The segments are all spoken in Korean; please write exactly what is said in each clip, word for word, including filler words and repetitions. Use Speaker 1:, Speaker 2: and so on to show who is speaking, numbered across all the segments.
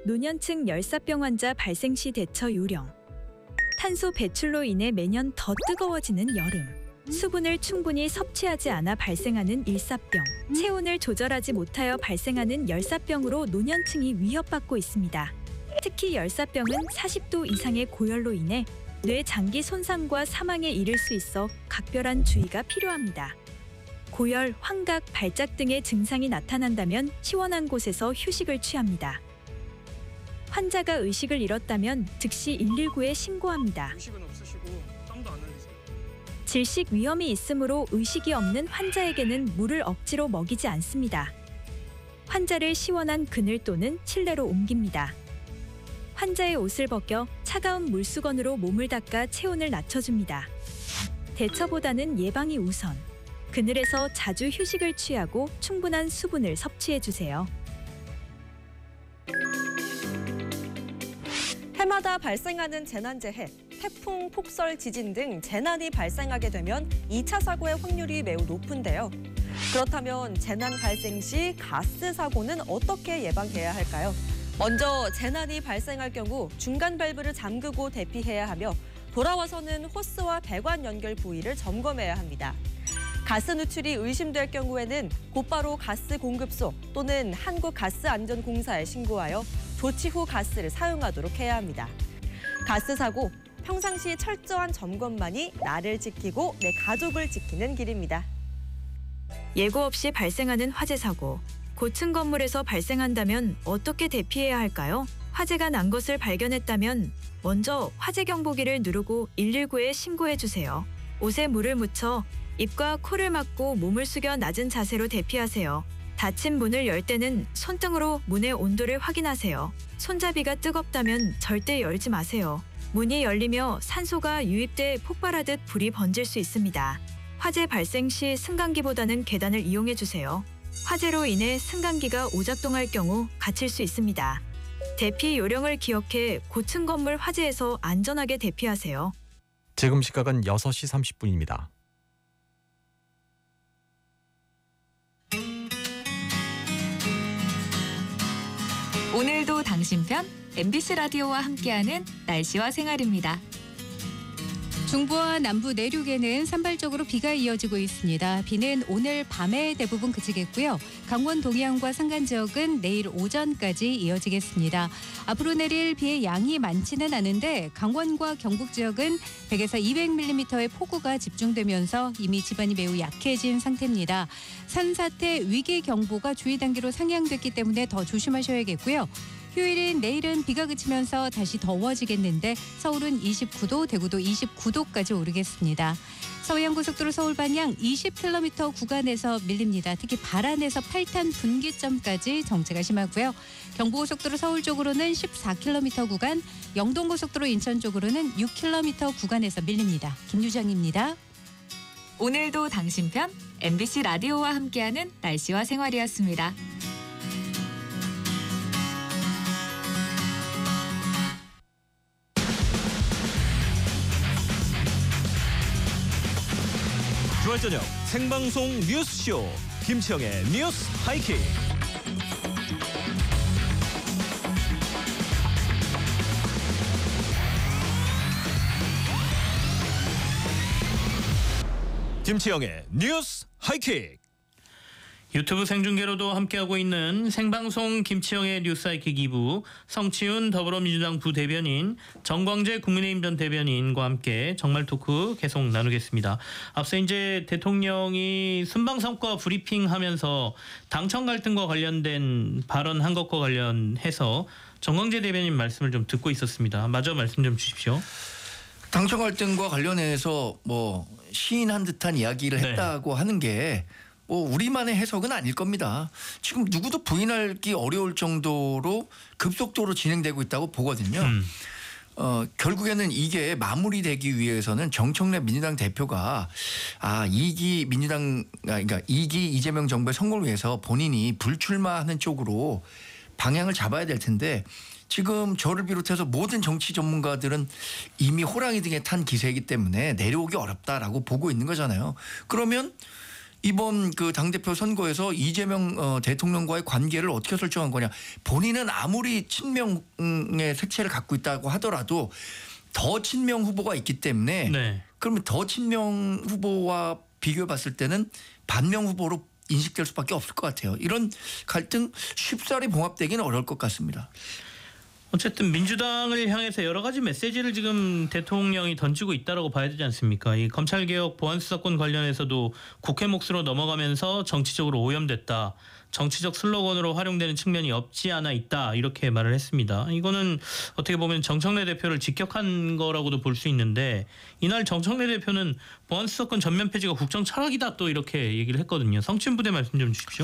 Speaker 1: 노년층 열사병 환자 발생 시 대처 요령. 탄소 배출로 인해 매년 더 뜨거워지는 여름. 수분을 충분히 섭취하지 않아 발생하는 일사병. 체온을 조절하지 못하여 발생하는 열사병으로 노년층이 위협받고 있습니다. 특히 열사병은 사십 도 이상의 고열로 인해 뇌 장기 손상과 사망에 이를 수 있어 각별한 주의가 필요합니다. 고열, 환각, 발작 등의 증상이 나타난다면 시원한 곳에서 휴식을 취합니다. 환자가 의식을 잃었다면 즉시 일일구에 신고합니다.
Speaker 2: 의식은 없으시고 땀도 안 흘리세요.
Speaker 1: 질식 위험이 있으므로 의식이 없는 환자에게는 물을 억지로 먹이지 않습니다. 환자를 시원한 그늘 또는 실내로 옮깁니다. 환자의 옷을 벗겨 차가운 물수건으로 몸을 닦아 체온을 낮춰줍니다. 대처보다는 예방이 우선. 그늘에서 자주 휴식을 취하고 충분한 수분을 섭취해주세요.
Speaker 3: 해마다 발생하는 재난재해, 태풍, 폭설, 지진 등 재난이 발생하게 되면 이 차 사고의 확률이 매우 높은데요. 그렇다면 재난 발생 시 가스 사고는 어떻게 예방해야 할까요? 먼저 재난이 발생할 경우 중간 밸브를 잠그고 대피해야 하며 돌아와서는 호스와 배관 연결 부위를 점검해야 합니다. 가스 누출이 의심될 경우에는 곧바로 가스 공급소 또는 한국가스안전공사에 신고하여 조치 후 가스를 사용하도록 해야 합니다. 가스 사고, 평상시 철저한 점검만이 나를 지키고 내 가족을 지키는 길입니다.
Speaker 1: 예고 없이 발생하는 화재 사고. 고층 건물에서 발생한다면 어떻게 대피해야 할까요? 화재가 난 것을 발견했다면 먼저 화재 경보기를 누르고 일일구에 신고해주세요. 옷에 물을 묻혀 입과 코를 막고 몸을 숙여 낮은 자세로 대피하세요. 닫힌 문을 열 때는 손등으로 문의 온도를 확인하세요. 손잡이가 뜨겁다면 절대 열지 마세요. 문이 열리며 산소가 유입돼 폭발하듯 불이 번질 수 있습니다. 화재 발생 시 승강기보다는 계단을 이용해주세요. 화재로 인해 승강기가 오작동할 경우 갇힐 수 있습니다. 대피 요령을 기억해 고층 건물 화재에서 안전하게 대피하세요.
Speaker 4: 지금 시각은 여섯 시 삼십 분입니다.
Speaker 5: 오늘도 당신 편 엠비씨 라디오와 함께하는 날씨와 생활입니다.
Speaker 6: 중부와 남부 내륙에는 산발적으로 비가 이어지고 있습니다. 비는 오늘 밤에 대부분 그치겠고요. 강원 동해안과 산간 지역은 내일 오전까지 이어지겠습니다. 앞으로 내릴 비의 양이 많지는 않은데 강원과 경북 지역은 백에서 이백 밀리미터의 폭우가 집중되면서 이미 지반이 매우 약해진 상태입니다. 산사태 위기경보가 주의 단계로 상향됐기 때문에 더 조심하셔야겠고요. 휴일인 내일은 비가 그치면서 다시 더워지겠는데 서울은 이십구 도, 대구도 이십구 도까지 오르겠습니다. 서해안고속도로 서울 방향 이십 킬로미터 구간에서 밀립니다. 특히 발안에서 팔탄 분기점까지 정체가 심하고요. 경부고속도로 서울 쪽으로는 십사 킬로미터 구간, 영동고속도로 인천 쪽으로는 육 킬로미터 구간에서 밀립니다. 김유정입니다.
Speaker 5: 오늘도 당신 편 엠비씨 라디오와 함께하는 날씨와 생활이었습니다.
Speaker 7: 주말 저녁 생방송 뉴스쇼 김치영의 뉴스 하이킥. 김치영의 뉴스 하이킥.
Speaker 2: 유튜브 생중계로도 함께하고 있는 생방송 김치영의 뉴스 하이킥 이 부, 성치훈 더불어민주당 부대변인, 정광재 국민의힘 전 대변인과 함께 정말 토크 계속 나누겠습니다. 앞서 이제 대통령이 순방선거 브리핑하면서 당청 갈등과 관련된 발언한 것과 관련해서 정광재 대변인 말씀을 좀 듣고 있었습니다. 마저 말씀 좀 주십시오.
Speaker 8: 당청 갈등과 관련해서 뭐 시인한 듯한 이야기를
Speaker 2: 네.
Speaker 8: 했다고 하는 게 뭐 우리만의 해석은 아닐 겁니다. 지금 누구도 부인하기 어려울 정도로 급속도로 진행되고 있다고 보거든요.
Speaker 2: 음.
Speaker 8: 어, 결국에는 이게 마무리되기 위해서는 정청래 민주당 대표가 아, 이 기 민주당 아, 그러니까 이 기 이재명 정부의 선거를 위해서 본인이 불출마하는 쪽으로 방향을 잡아야 될 텐데 지금 저를 비롯해서 모든 정치 전문가들은 이미 호랑이 등에 탄 기세이기 때문에 내려오기 어렵다라고 보고 있는 거잖아요. 그러면 이번 그 당대표 선거에서 이재명 어, 대통령과의 관계를 어떻게 설정한 거냐. 본인은 아무리 친명의 색채를 갖고 있다고 하더라도 더 친명 후보가 있기 때문에
Speaker 2: 네.
Speaker 8: 그러면 더 친명 후보와 비교해 봤을 때는 반명 후보로 인식될 수밖에 없을 것 같아요. 이런 갈등 쉽사리 봉합되기는 어려울 것 같습니다.
Speaker 2: 어쨌든 민주당을 향해서 여러 가지 메시지를 지금 대통령이 던지고 있다라고 봐야 되지 않습니까? 이 검찰개혁 보안수사권 관련해서도 국회 몫으로 넘어가면서 정치적으로 오염됐다. 정치적 슬로건으로 활용되는 측면이 없지 않아 있다. 이렇게 말을 했습니다. 이거는 어떻게 보면 정청래 대표를 직격한 거라고도 볼 수 있는데 이날 정청래 대표는 보안수사권 전면 폐지가 국정 철학이다 또 이렇게 얘기를 했거든요. 성친 부대 말씀 좀 주십시오.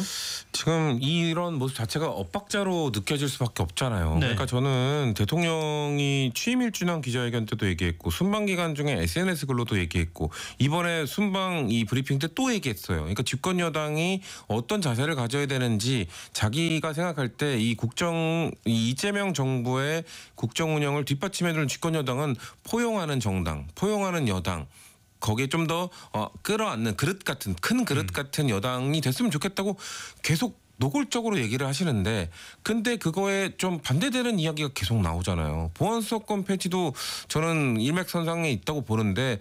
Speaker 9: 지금 이런 모습 자체가 엇박자로 느껴질 수밖에 없잖아요.
Speaker 2: 네.
Speaker 9: 그러니까 저는 대통령이 취임 일 주년 기자회견 때도 얘기했고 순방 기간 중에 에스엔에스 글로도 얘기했고 이번에 순방 이 브리핑 때 또 얘기했어요. 그러니까 집권 여당이 어떤 자세를 가져야 되는지 자기가 생각할 때 이 국정 이 이재명 정부의 국정 운영을 뒷받침해주는 집권 여당은 포용하는 정당, 포용하는 여당. 거기에 좀 더 어, 끌어안는 그릇 같은 큰 그릇 같은 여당이 됐으면 좋겠다고 계속 노골적으로 얘기를 하시는데 근데 그거에 좀 반대되는 이야기가 계속 나오잖아요. 보안수사권 폐지도 저는 일맥상통하에 있다고 보는데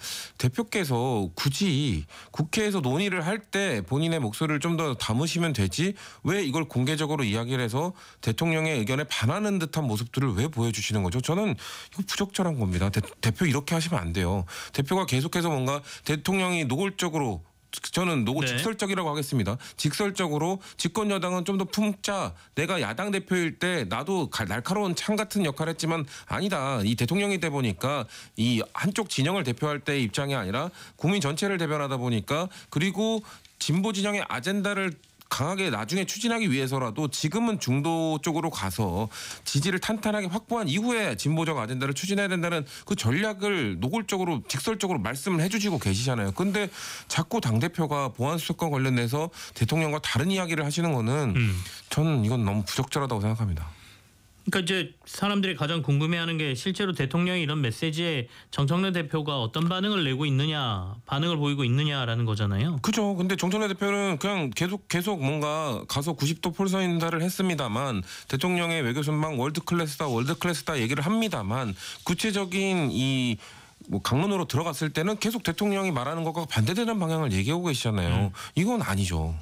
Speaker 9: 대표께서 굳이 국회에서 논의를 할 때 본인의 목소리를 좀 더 담으시면 되지 왜 이걸 공개적으로 이야기를 해서 대통령의 의견에 반하는 듯한 모습들을 왜 보여주시는 거죠? 저는 이거 부적절한 겁니다. 대, 대표 이렇게 하시면 안 돼요. 대표가 계속해서 뭔가 대통령이 노골적으로 저는 노고
Speaker 2: 네.
Speaker 9: 직설적이라고 하겠습니다. 직설적으로 집권 여당은 좀 더 품자. 내가 야당 대표일 때 나도 날카로운 창 같은 역할을 했지만 아니다. 이 대통령이 돼 보니까 이 한쪽 진영을 대표할 때의 입장이 아니라 국민 전체를 대변하다 보니까 그리고 진보 진영의 아젠다를 강하게 나중에 추진하기 위해서라도 지금은 중도 쪽으로 가서 지지를 탄탄하게 확보한 이후에 진보적 아젠다를 추진해야 된다는 그 전략을 노골적으로 직설적으로 말씀을 해주시고 계시잖아요. 근데 자꾸 당대표가 보안수사권 관련해서 대통령과 다른 이야기를 하시는 거는
Speaker 2: 음.
Speaker 9: 저는 이건 너무 부적절하다고 생각합니다.
Speaker 2: 그러니까 이제 사람들이 가장 궁금해하는 게 실제로 대통령이 이런 메시지에 정청래 대표가 어떤 반응을 내고 있느냐, 반응을 보이고 있느냐라는 거잖아요.
Speaker 9: 그죠. 근데 정청래 대표는 그냥 계속 계속 뭔가 가서 구십 도 폴서 인사를 했습니다만 대통령의 외교 순방 월드 클래스다, 월드 클래스다 얘기를 합니다만 구체적인 이 뭐 강론으로 들어갔을 때는 계속 대통령이 말하는 것과 반대되는 방향을 얘기하고 계시잖아요.
Speaker 2: 음.
Speaker 9: 이건 아니죠.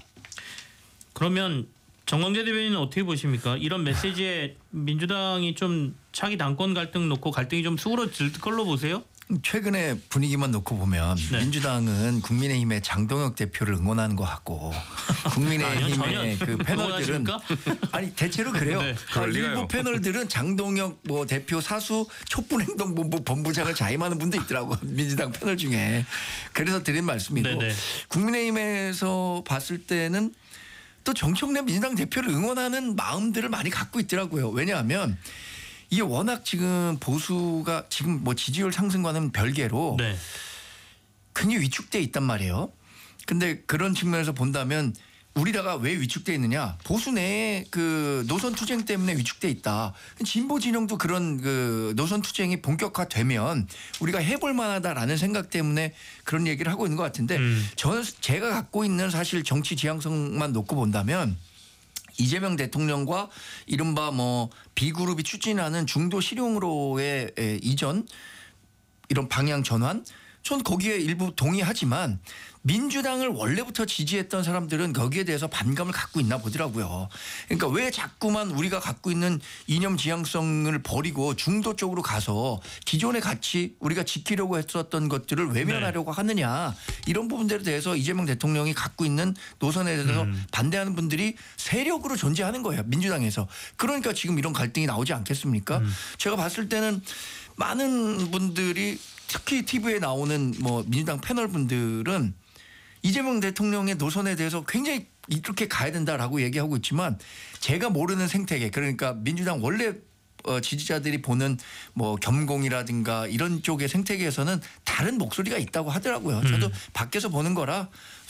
Speaker 2: 그러면 정광재 대변인은 어떻게 보십니까? 이런 메시지에 민주당이 좀 차기 당권 갈등 놓고 갈등이 좀 수그러질 걸로 보세요?
Speaker 8: 최근에 분위기만 놓고 보면
Speaker 2: 네.
Speaker 8: 민주당은 국민의힘의 장동혁 대표를 응원하는 것 같고 국민의힘의 그 패널들은 아니 대체로 그래요.
Speaker 2: 네.
Speaker 8: 아, 일부 패널들은 장동혁 뭐 대표 사수 촛불행동본부 본부장을 자임하는 분도 있더라고 민주당 패널 중에. 그래서 드린 말씀이고
Speaker 2: 네네.
Speaker 8: 국민의힘에서 봤을 때는 또 정청래 민주당 대표를 응원하는 마음들을 많이 갖고 있더라고요. 왜냐하면 이게 워낙 지금 보수가 지금 뭐 지지율 상승과는 별개로
Speaker 2: 네.
Speaker 8: 굉장히 위축돼 있단 말이에요. 근데 그런 측면에서 본다면 우리나라가 왜 위축돼 있느냐? 보수 내에 그 노선 투쟁 때문에 위축돼 있다. 진보 진영도 그런 그 노선 투쟁이 본격화되면 우리가 해볼 만하다라는 생각 때문에 그런 얘기를 하고 있는 것 같은데
Speaker 2: 음.
Speaker 8: 저는 제가 갖고 있는 사실 정치 지향성만 놓고 본다면 이재명 대통령과 이른바 뭐 B그룹이 추진하는 중도 실용으로의 에, 이전 이런 방향 전환 전 거기에 일부 동의하지만 민주당을 원래부터 지지했던 사람들은 거기에 대해서 반감을 갖고 있나 보더라고요. 그러니까 왜 자꾸만 우리가 갖고 있는 이념 지향성을 버리고 중도 쪽으로 가서 기존의 가치 우리가 지키려고 했었던 것들을 외면하려고
Speaker 2: 네.
Speaker 8: 하느냐 이런 부분들에 대해서 이재명 대통령이 갖고 있는 노선에 대해서
Speaker 2: 음.
Speaker 8: 반대하는 분들이 세력으로 존재하는 거예요. 민주당에서. 그러니까 지금 이런 갈등이 나오지 않겠습니까?
Speaker 2: 음.
Speaker 8: 제가 봤을 때는 많은 분들이 특히 티비에 나오는 뭐 민주당 패널 분들은 이재명 대통령의 노선에 대해서 굉장히 이렇게 가야 된다라고 얘기하고 있지만 제가 모르는 생태계 그러니까 민주당 원래 어 지지자들이 보는 뭐 겸공이라든가 이런 쪽의 생태계에서는 다른 목소리가 있다고 하더라고요. 저도
Speaker 2: 음.
Speaker 8: 밖에서 보는 거라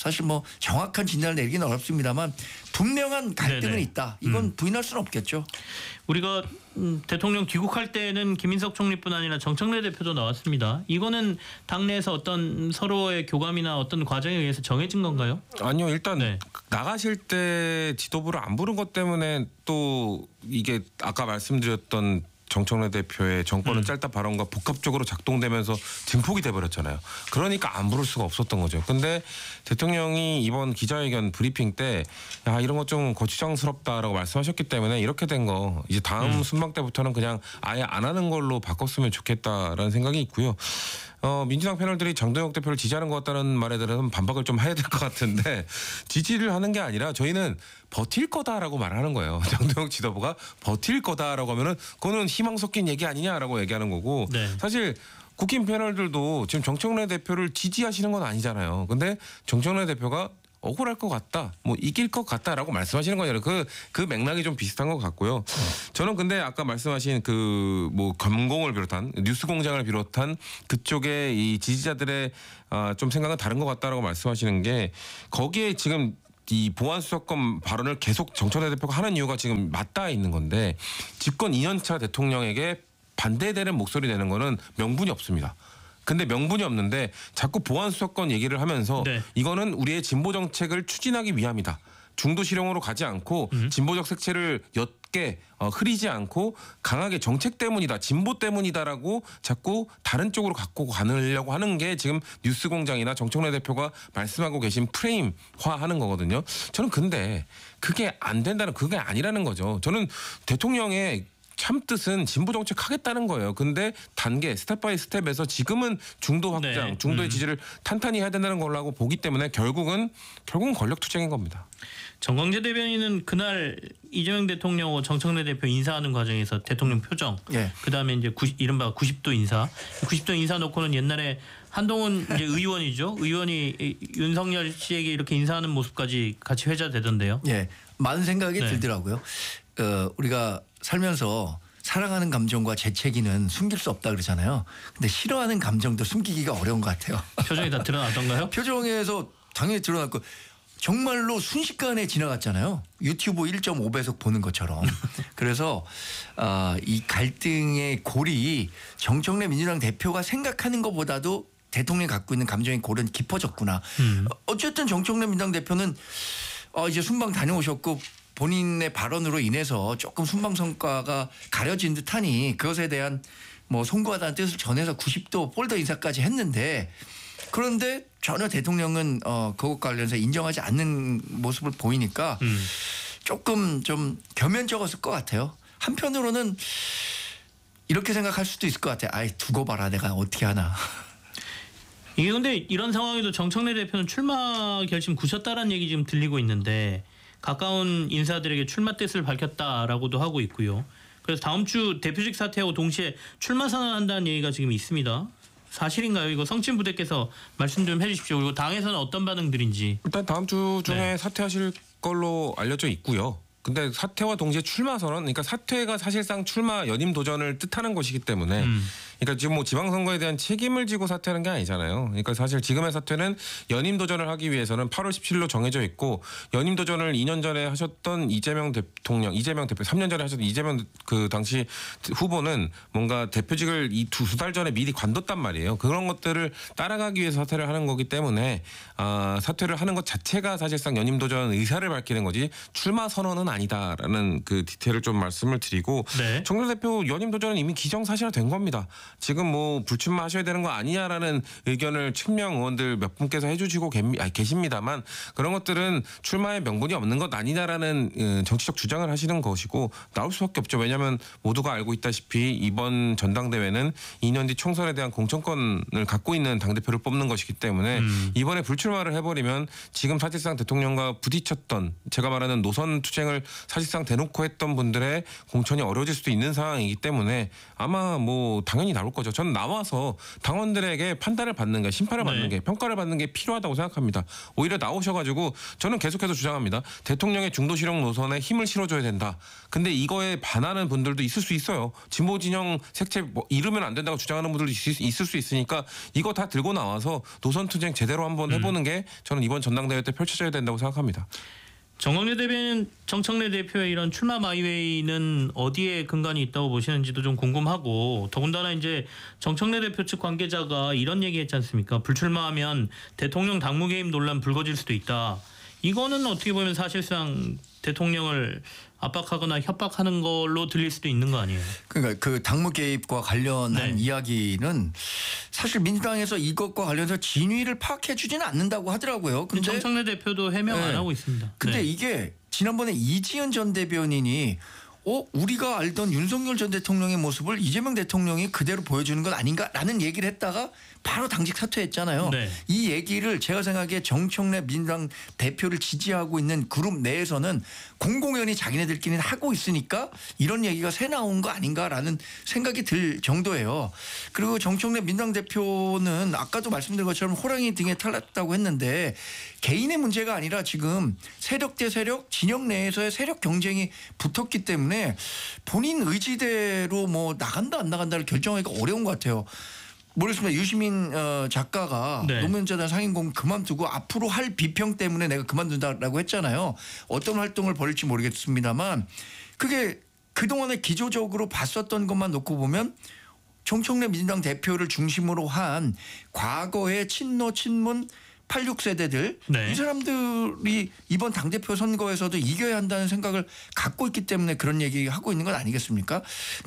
Speaker 8: 사실 뭐 정확한 진단을 내리기는 어렵습니다만 분명한 갈등은
Speaker 2: 네네.
Speaker 8: 있다. 이건
Speaker 2: 음.
Speaker 8: 부인할 수는 없겠죠.
Speaker 2: 우리가 음, 대통령 귀국할 때는 김인석 총리뿐 아니라 정청래 대표도 나왔습니다. 이거는 당내에서 어떤 서로의 교감이나 어떤 과정에 의해서 정해진 건가요?
Speaker 9: 아니요, 일단
Speaker 2: 네.
Speaker 9: 나가실 때 지도부를 안 부른 것 때문에 또 이게 아까 말씀드렸던 정청래 대표의 정권은
Speaker 2: 음.
Speaker 9: 짧다 발언과 복합적으로 작동되면서 증폭이 돼버렸잖아요. 그러니까 안 부를 수가 없었던 거죠. 근데 대통령이 이번 기자회견 브리핑 때 야, 이런 거 좀 거추장스럽다라고 말씀하셨기 때문에 이렇게 된 거 이제 다음
Speaker 2: 음.
Speaker 9: 순방 때부터는 그냥 아예 안 하는 걸로 바꿨으면 좋겠다라는 생각이 있고요. 어, 민주당 패널들이 정동영 대표를 지지하는 것 같다는 말에 대해서는 반박을 좀 해야 될 것 같은데 지지를 하는 게 아니라 저희는 버틸 거다라고 말하는 거예요. 정동영 지도부가 버틸 거다라고 하면은 그거는 희망 섞인 얘기 아니냐라고 얘기하는 거고
Speaker 2: 네.
Speaker 9: 사실 국힘 패널들도 지금 정청래 대표를 지지하시는 건 아니잖아요. 근데 정청래 대표가 억울할 것 같다, 뭐 이길 것 같다라고 말씀하시는 거잖아요. 그, 그 맥락이 좀 비슷한 것 같고요. 저는 근데 아까 말씀하신 그 뭐 검공을 비롯한 뉴스공장을 비롯한 그쪽의 이 지지자들의 아, 좀 생각은 다른 것 같다라고 말씀하시는 게 거기에 지금 이 보안수사권 발언을 계속 정청래 대표가 하는 이유가 지금 맞닿아 있는 건데 집권 이 년 차 대통령에게 반대되는 목소리 내는 거는 명분이 없습니다. 근데 명분이 없는데 자꾸 보안수사권 얘기를 하면서
Speaker 2: 네.
Speaker 9: 이거는 우리의 진보 정책을 추진하기 위함이다. 중도 실용으로 가지 않고
Speaker 2: 음.
Speaker 9: 진보적 색채를 옅게 어, 흐리지 않고 강하게 정책 때문이다, 진보 때문이다라고 자꾸 다른 쪽으로 갖고 가려고 하는 게 지금 뉴스공장이나 정청래 대표가 말씀하고 계신 프레임화하는 거거든요. 저는 근데 그게 안 된다는 그게 아니라는 거죠. 저는 대통령의 참 뜻은 진보 정책 하겠다는 거예요. 근데 단계 스텝 바이 스텝에서 지금은 중도 확장,
Speaker 2: 네.
Speaker 9: 중도의
Speaker 2: 음.
Speaker 9: 지지를 탄탄히 해야 된다는 걸로 보기 때문에 결국은 결국은 권력 투쟁인 겁니다.
Speaker 2: 정광재 대변인은 그날 이재명 대통령하고 정청래 대표 인사하는 과정에서 대통령 표정,
Speaker 8: 예.
Speaker 2: 그다음에 이제 구십, 이른바 구십 도 인사, 구십 도 인사 놓고는 옛날에 한동훈 이제 의원이죠. 의원이 이- 윤석열 씨에게 이렇게 인사하는 모습까지 같이 회자되던데요.
Speaker 8: 예, 많은 생각이
Speaker 2: 네.
Speaker 8: 들더라고요. 어, 우리가 살면서 사랑하는 감정과 재채기는 숨길 수 없다 그러잖아요. 근데 싫어하는 감정도 숨기기가 어려운 것 같아요.
Speaker 2: 표정이 다 드러나던가요?
Speaker 8: 표정에서 당연히 드러났고 정말로 순식간에 지나갔잖아요. 유튜브 일 점 오 배속 보는 것처럼. 그래서 아, 이 갈등의 골이 정청래 민주당 대표가 생각하는 것보다도 대통령이 갖고 있는 감정의 골은 깊어졌구나.
Speaker 2: 음.
Speaker 8: 어쨌든 정청래 민주당 대표는 어, 이제 순방 다녀오셨고 본인의 발언으로 인해서 조금 순방 성과가 가려진 듯하니 그것에 대한 뭐 송구하다는 뜻을 전해서 구십 도 폴더 인사까지 했는데 그런데 전혀 대통령은 어, 그것 관련해서 인정하지 않는 모습을 보이니까
Speaker 2: 음.
Speaker 8: 조금 좀 겸연쩍었을 것 같아요. 한편으로는 이렇게 생각할 수도 있을 것 같아요. 아이 두고 봐라 내가 어떻게 하나.
Speaker 2: 이게 근데 이런 상황에도 정청래 대표는 출마 결심 굳혔다라는 얘기 지금 들리고 있는데 가까운 인사들에게 출마 뜻을 밝혔다라고도 하고 있고요. 그래서 다음 주 대표직 사퇴하고 동시에 출마 선언한다는 얘기가 지금 있습니다. 사실인가요? 이거 성친 부대께서 말씀 좀 해주십시오. 그리고 당에서는 어떤 반응들인지.
Speaker 9: 일단 다음 주 중에
Speaker 2: 네.
Speaker 9: 사퇴하실 걸로 알려져 있고요. 근데 사퇴와 동시에 출마 선언, 그러니까 사퇴가 사실상 출마 연임 도전을 뜻하는 것이기 때문에,
Speaker 2: 음.
Speaker 9: 그러니까 지금 뭐 지방선거에 대한 책임을 지고 사퇴하는 게 아니잖아요. 그러니까 사실 지금의 사퇴는 연임 도전을 하기 위해서는 팔월 십칠일로 정해져 있고 연임 도전을 이 년 전에 하셨던 이재명 대통령, 이재명 대표, 삼 년 전에 하셨던 이재명 그 당시 후보는 뭔가 대표직을 이 두 달 전에 미리 관뒀단 말이에요. 그런 것들을 따라가기 위해서 사퇴를 하는 거기 때문에 아, 사퇴를 하는 것 자체가 사실상 연임 도전 의사를 밝히는 거지 출마 선언은 아니다라는 그 디테일을 좀 말씀을 드리고
Speaker 2: 네.
Speaker 9: 정청래 대표 연임 도전은 이미 기정사실화된 겁니다. 지금 뭐 불출마 하셔야 되는 거 아니냐라는 의견을 친명 의원들 몇 분께서 해주시고 계십니다만 그런 것들은 출마의 명분이 없는 것 아니냐라는 정치적 주장을 하시는 것이고 나올 수밖에 없죠. 왜냐하면 모두가 알고 있다시피 이번 전당대회는 이 년 뒤 총선에 대한 공천권을 갖고 있는 당대표를 뽑는 것이기 때문에
Speaker 2: 음.
Speaker 9: 이번에 불출마를 해버리면 지금 사실상 대통령과 부딪혔던 제가 말하는 노선 투쟁을 사실상 대놓고 했던 분들의 공천이 어려워질 수도 있는 상황이기 때문에 아마 뭐 당연히 나올 거죠. 저는 나와서 당원들에게 판단을 받는 게 심판을 받는
Speaker 2: 네.
Speaker 9: 게 평가를 받는 게 필요하다고 생각합니다. 오히려 나오셔가지고 저는 계속해서 주장합니다. 대통령의 중도 실용 노선에 힘을 실어줘야 된다. 근데 이거에 반하는 분들도 있을 수 있어요. 진보 진영 색채 뭐 이르면 안 된다고 주장하는 분들도 있- 있을 수 있으니까 이거 다 들고 나와서 노선 투쟁 제대로 한번 해보는 게 저는 이번 전당대회 때 펼쳐져야 된다고 생각합니다.
Speaker 2: 정광재 대변인, 정청래 대표의 이런 출마 마이웨이는 어디에 근간이 있다고 보시는지도 좀 궁금하고, 더군다나 이제 정청래 대표 측 관계자가 이런 얘기했지 않습니까? 불출마하면 대통령 당무 개입 논란 불거질 수도 있다. 이거는 어떻게 보면 사실상 대통령을 압박하거나 협박하는 걸로 들릴 수도 있는 거 아니에요?
Speaker 8: 그러니까 그 당무 개입과 관련한
Speaker 2: 네.
Speaker 8: 이야기는 사실 민주당에서 이것과 관련해서 진위를 파악해 주지는 않는다고 하더라고요. 근데
Speaker 2: 정청래 대표도 해명 안
Speaker 8: 네.
Speaker 2: 하고 있습니다.
Speaker 8: 근데
Speaker 2: 네.
Speaker 8: 이게 지난번에 이지은 전 대변인이 어 우리가 알던 윤석열 전 대통령의 모습을 이재명 대통령이 그대로 보여주는 건 아닌가라는 얘기를 했다가 바로 당직 사퇴했잖아요.
Speaker 2: 네.
Speaker 8: 이 얘기를 제가 생각에 정청래 민주당 대표를 지지하고 있는 그룹 내에서는 공공연히 자기네들끼리는 하고 있으니까 이런 얘기가 새 나온 거 아닌가라는 생각이 들 정도예요. 그리고 정청래 민주당 대표는 아까도 말씀드린 것처럼 호랑이 등에 탈났다고 했는데 개인의 문제가 아니라 지금 세력 대 세력, 진영 내에서의 세력 경쟁이 붙었기 때문에 본인 의지대로 뭐 나간다 안 나간다를 결정하기가 어려운 것 같아요. 모르겠습니다. 유시민 어, 작가가
Speaker 2: 네.
Speaker 8: 노무현재단 상임고문 그만두고 앞으로 할 비평 때문에 내가 그만둔다라고 했잖아요. 어떤 활동을 벌일지 모르겠습니다만 그게 그동안에 기조적으로 봤었던 것만 놓고 보면 정청래 민주당 대표를 중심으로 한 과거의 친노 친문 팔십육 세대들
Speaker 2: 네.
Speaker 8: 이 사람들이 이번 당대표 선거에서도 이겨야 한다는 생각을 갖고 있기 때문에 그런 얘기하고 있는 건 아니겠습니까?